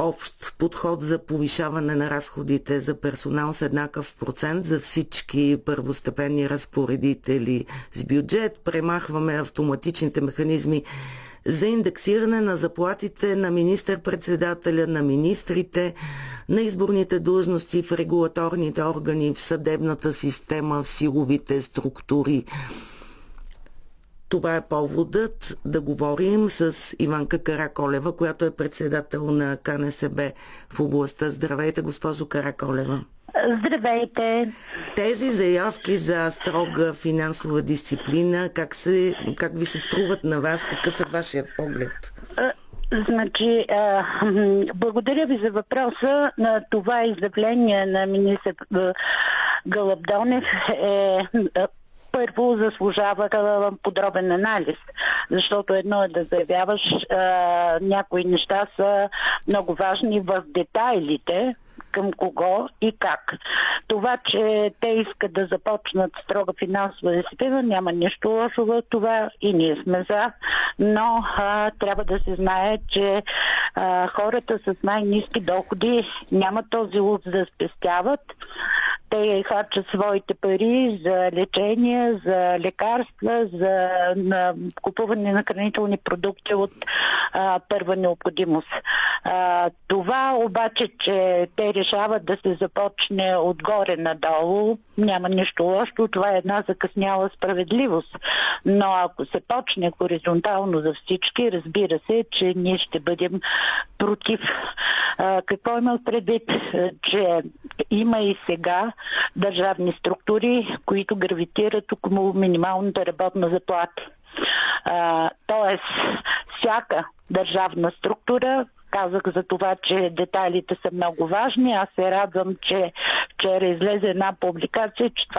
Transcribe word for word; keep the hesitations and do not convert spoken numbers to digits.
общ подход за повишаване на разходите за персонал с еднакъв процент за всички първостепенни разпоредители с бюджет. Премахваме автоматичните механизми за индексиране на заплатите на министър-председателя, на министрите, на изборните длъжности в регулаторните органи, в съдебната система, в силовите структури. Това е поводът да говорим с Иванка Караколева, която е председател на К Н С Б в областта. Здравейте, госпожо Караколева. Здравейте! Тези заявки за строга финансова дисциплина, как, се, как ви се струват на вас? Какъв е вашият поглед? Значи, а, благодаря ви за въпроса. На това изявление на министър Гълъб Донев е... първо заслужава подробен анализ, защото едно е да заявяваш, а, някои неща са много важни в детайлите, към кого и как. Това, че те искат да започнат строга финансова дисциплина, няма нищо лошо в това и ние сме за, но а, трябва да се знае, че а, хората с най-ниски доходи нямат този луд да спестяват. Те харчат своите пари за лечение, за лекарства, за на, купуване на хранителни продукти от а, първа необходимост. А, това обаче, че те решават да се започне отгоре надолу, няма нищо лошо, това е една закъсняла справедливост. Но ако се почне хоризонтално за всички, разбира се, че ние ще бъдем против. А, какво има предвид? Че има и сега държавни структури, които гравитират около минималната работна заплата. А, тоест, всяка държавна структура, казах за това, че детайлите са много важни. Аз се радвам, че вчера излезе една публикация, че това